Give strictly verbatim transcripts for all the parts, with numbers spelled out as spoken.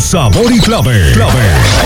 Sabor y Clave. Clave.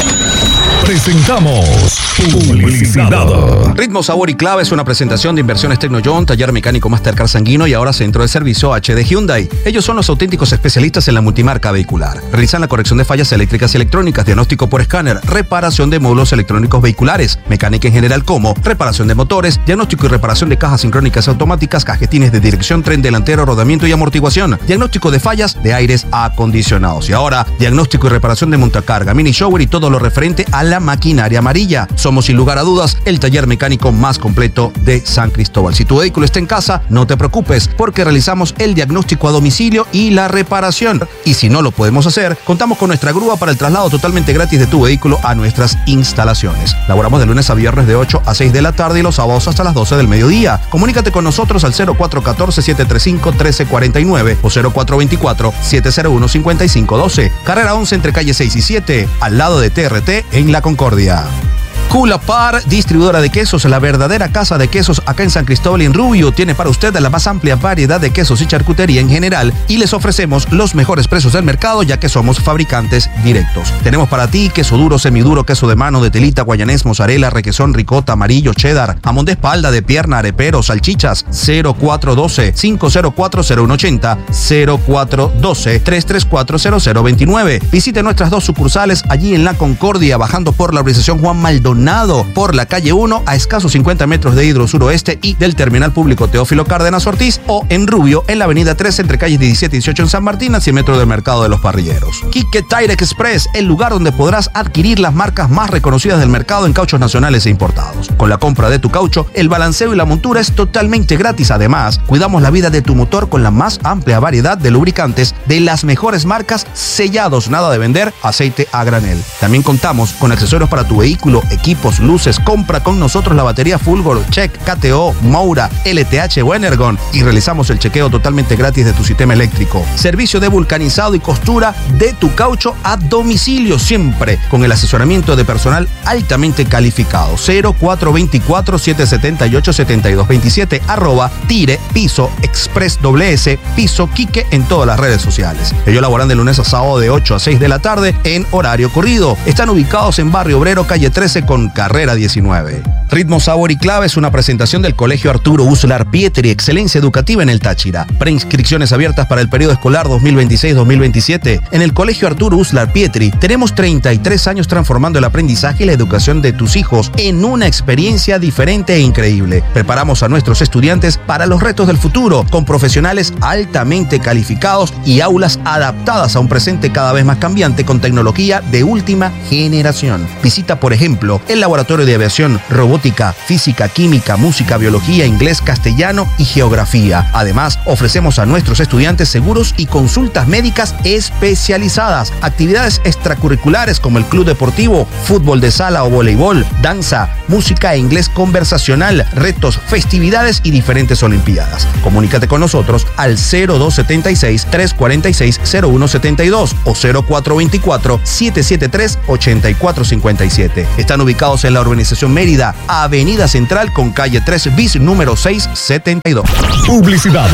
Presentamos publicidad. Ritmo, Sabor y Clave es una presentación de Inversiones Tecnoyon, Taller Mecánico Mastercard Sanguino y ahora Centro de Servicio H D Hyundai. Ellos son los auténticos especialistas en la multimarca vehicular. Realizan la corrección de fallas eléctricas y electrónicas, diagnóstico por escáner, reparación de módulos electrónicos vehiculares, mecánica en general como reparación de motores, diagnóstico y reparación de cajas sincrónicas automáticas, cajetines de dirección, tren delantero, rodamiento y amortiguación, diagnóstico de fallas de aires acondicionados. Y ahora, diagnóstico y reparación de montacarga, mini shower y todo lo referente a la maquinaria amarilla. Somos sin lugar a dudas el taller mecánico más completo de San Cristóbal. Si tu vehículo está en casa, no te preocupes porque realizamos el diagnóstico a domicilio y la reparación. Y si no lo podemos hacer, contamos con nuestra grúa para el traslado totalmente gratis de tu vehículo a nuestras instalaciones. Laboramos de lunes a viernes de ocho a seis de la tarde y los sábados hasta las doce del mediodía. Comunícate con nosotros al cero cuatro uno cuatro, siete tres cinco, uno tres cuatro nueve o cero cuatro dos cuatro, siete cero uno, cinco cinco uno dos. Carrera once entre calle seis y siete, al lado de T R T en La Concordia. Culapar, distribuidora de quesos, la verdadera casa de quesos acá en San Cristóbal y en Rubio, tiene para usted la más amplia variedad de quesos y charcutería en general y les ofrecemos los mejores precios del mercado ya que somos fabricantes directos. Tenemos para ti queso duro, semiduro, queso de mano, de telita, guayanés, mozzarella, requesón, ricota, amarillo, cheddar, jamón de espalda, de pierna, arepero, salchichas. Cero cuatro uno dos, cinco cero cuatro, cero uno ocho cero, cero cuatro uno dos, tres tres cuatro, cero cero dos nueve. Visite nuestras dos sucursales allí en La Concordia, bajando por la urbanización Juan Maldonado, por la calle uno a escasos cincuenta metros de Hidro Suroeste y del Terminal Público Teófilo Cárdenas Ortiz, o en Rubio en la avenida tres entre calles diecisiete y dieciocho en San Martín a cien metros del Mercado de los Parrilleros. Quique Tire Express, el lugar donde podrás adquirir las marcas más reconocidas del mercado en cauchos nacionales e importados. Con la compra de tu caucho, el balanceo y la montura es totalmente gratis. Además, cuidamos la vida de tu motor con la más amplia variedad de lubricantes de las mejores marcas, sellados, nada de vender, aceite a granel. También contamos con accesorios para tu vehículo, equipos, luces. Compra con nosotros la batería Fulgor, Check, K T O, Moura, L T H o Energon y realizamos el chequeo totalmente gratis de tu sistema eléctrico. Servicio de vulcanizado y costura de tu caucho a domicilio, siempre con el asesoramiento de personal altamente calificado. Cero cuatro dos cuatro, siete siete ocho, siete dos dos siete, arroba Tire Piso Express doble S Piso Quique en todas las redes sociales. Ellos laboran de lunes a sábado de ocho a seis de la tarde en horario corrido. Están ubicados en Barrio Obrero, calle trece con carrera diecinueve. Ritmo, Sabor y Clave es una presentación del Colegio Arturo Uslar Pietri, excelencia educativa en el Táchira. Preinscripciones abiertas para el periodo escolar dos mil veintiséis dos mil veintisiete. En el Colegio Arturo Uslar Pietri tenemos treinta y tres años transformando el aprendizaje y la educación de tus hijos en una experiencia diferente e increíble. Preparamos a nuestros estudiantes para los retos del futuro con profesionales altamente calificados y aulas adaptadas a un presente cada vez más cambiante con tecnología de última generación. Visita, por ejemplo, el Laboratorio de Aviación, Robótica, Física, Química, Música, Biología, Inglés, Castellano y Geografía. Además, ofrecemos a nuestros estudiantes seguros y consultas médicas especializadas, actividades extracurriculares como el club deportivo, fútbol de sala o voleibol, danza, música e inglés conversacional, retos, festividades y diferentes olimpiadas. Comunícate con nosotros al cero dos siete seis, tres cuatro seis, cero uno siete dos o cero cuatro dos cuatro, siete siete tres, ocho cuatro cinco siete. Están ubicados en la urbanización Mérida, Avenida Central con calle tres bis número seiscientos setenta y dos. Publicidad.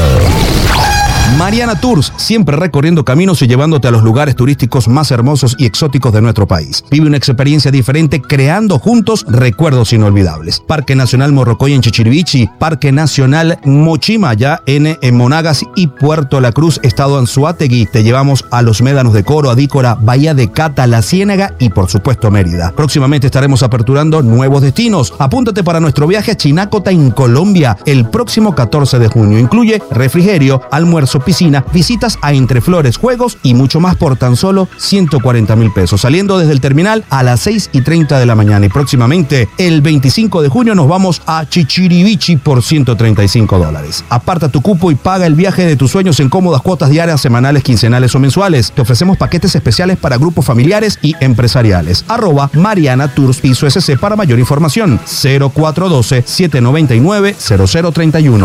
Mariana Tours, siempre recorriendo caminos y llevándote a los lugares turísticos más hermosos y exóticos de nuestro país. Vive una experiencia diferente creando juntos recuerdos inolvidables. Parque Nacional Morrocoy en Chichirivichi, Parque Nacional Mochimaya en, en Monagas y Puerto La Cruz, Estado Anzoátegui. Te llevamos a los Médanos de Coro, Adícora, Bahía de Cata, La Ciénaga y por supuesto Mérida. Próximamente estaremos aperturando nuevos destinos. Apúntate para nuestro viaje a Chinacota en Colombia el próximo catorce de junio. Incluye refrigerio, almuerzo, piscina, visitas a Entre Flores, juegos y mucho más por tan solo ciento cuarenta mil pesos, saliendo desde el terminal a las seis y treinta de la mañana. Y próximamente, el veinticinco de junio, nos vamos a Chichirivichi por ciento treinta y cinco dólares. Aparta tu cupo y paga el viaje de tus sueños en cómodas cuotas diarias, semanales, quincenales o mensuales. Te ofrecemos paquetes especiales para grupos familiares y empresariales. Arroba Mariana Tours Piso S C para mayor información. cero cuatro uno dos, siete nueve nueve, cero cero tres uno.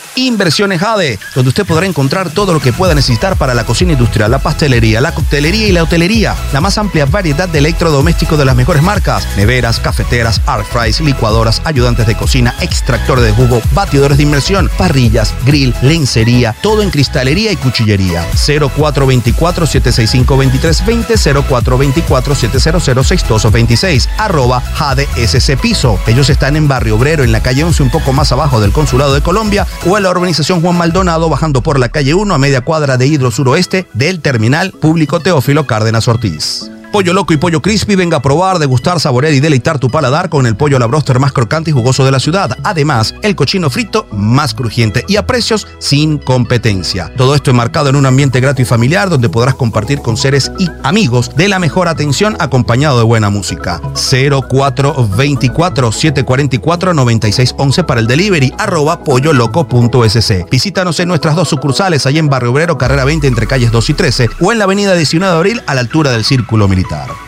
Inversiones Jade, donde usted podrá encontrar todo lo que pueda necesitar para la cocina industrial, la pastelería, la coctelería y la hotelería. La más amplia variedad de electrodomésticos de las mejores marcas: neveras, cafeteras, air fryers, licuadoras, ayudantes de cocina, extractores de jugo, batidores de inmersión, parrillas, grill, lencería, todo en cristalería y cuchillería. cero cuatro dos cuatro, siete seis cinco, dos tres dos cero, cero cuatro dos cuatro, siete cero cero, seis dos dos seis, arroba Jade S C Piso. Ellos están en Barrio Obrero, en la calle once, un poco más abajo del Consulado de Colombia, o en la urbanización Juan Maldonado, bajando por la calle uno a media cuadra de Hidro Suroeste del Terminal Público Teófilo Cárdenas Ortiz. Pollo Loco y Pollo Crispy, venga a probar, degustar, saborear y deleitar tu paladar con el pollo a la bróster más crocante y jugoso de la ciudad. Además, el cochino frito más crujiente y a precios sin competencia. Todo esto enmarcado en un ambiente grato y familiar donde podrás compartir con seres y amigos de la mejor atención acompañado de buena música. cero cuatro dos cuatro, siete cuatro cuatro, nueve seis uno uno para el delivery, arroba polloloco punto es ce. Visítanos en nuestras dos sucursales, allá en Barrio Obrero, carrera veinte entre calles dos y trece, o en la avenida diecinueve de abril a la altura del Círculo Militar.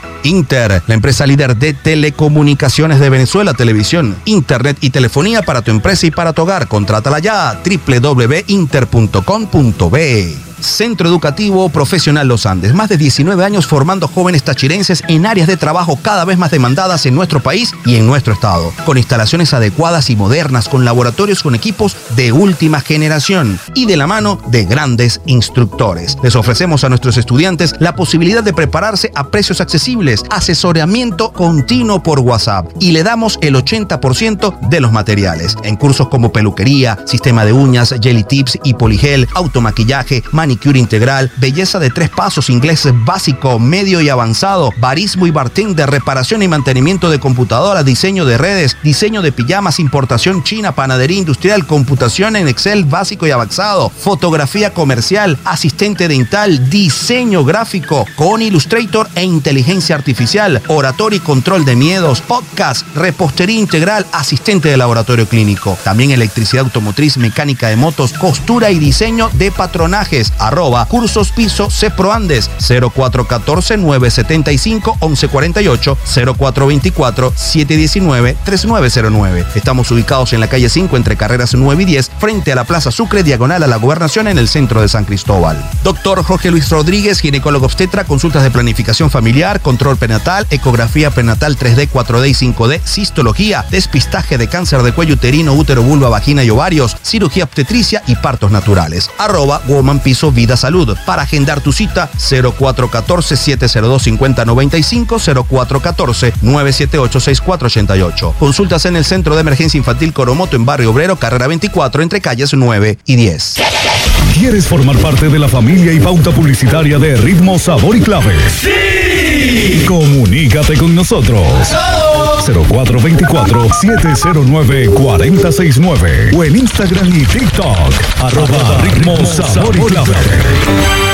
Inter, la empresa líder de telecomunicaciones de Venezuela, televisión, internet y telefonía para tu empresa y para tu hogar. Contrátala ya, doble u doble u doble u punto inter punto com punto be. Centro Educativo Profesional Los Andes, más de diecinueve años formando jóvenes tachirenses en áreas de trabajo cada vez más demandadas en nuestro país y en nuestro estado, con instalaciones adecuadas y modernas, con laboratorios con equipos de última generación y de la mano de grandes instructores. Les ofrecemos a nuestros estudiantes la posibilidad de prepararse a precios accesibles, asesoramiento continuo por WhatsApp, y le damos el ochenta por ciento de los materiales en cursos como peluquería, sistema de uñas, jelly tips y poligel, automaquillaje, manicure integral, belleza de tres pasos, inglés básico, medio y avanzado, barismo y bartender, reparación y mantenimiento de computadoras, diseño de redes, diseño de pijamas, importación china, panadería industrial, computación en Excel básico y avanzado, fotografía comercial, asistente dental, diseño gráfico con Illustrator e inteligencia artificial, oratoria y control de miedos, podcast, repostería integral, asistente de laboratorio clínico, también electricidad automotriz, mecánica de motos, costura y diseño de patronajes, arroba cursos piso Ceproandes, cero cuatro uno cuatro, nueve siete cinco, once cuarenta y ocho, cero cuatro dos cuatro, siete uno nueve, tres nueve cero nueve. Estamos ubicados en la calle cinco entre carreras nueve y diez, frente a la Plaza Sucre, diagonal a la Gobernación, en el centro de San Cristóbal. Doctor Jorge Luis Rodríguez, ginecólogo obstetra, consultas de planificación familiar, control prenatal, ecografía prenatal tres D, cuatro D y cinco D, cistología, despistaje de cáncer de cuello uterino, útero, vulva, vagina y ovarios, cirugía obstetricia y partos naturales. Arroba Woman Piso Vida Salud. Para agendar tu cita, cero cuatro uno cuatro, siete cero dos, cinco cero nueve cinco, cero cuatro uno cuatro, nueve siete ocho, seis cuatro ocho ocho. Consultas en el Centro de Emergencia Infantil Coromoto en Barrio Obrero, carrera veinticuatro, entre calles nueve y diez. ¿Quieres formar parte de la familia y pauta publicitaria de Ritmo, Sabor y Clave? ¡Sí! Comunícate con nosotros. cero cuatro dos cuatro, siete cero nueve, cuatro cero seis nueve o en Instagram y TikTok, arroba Ritmo, Sabor y Clave.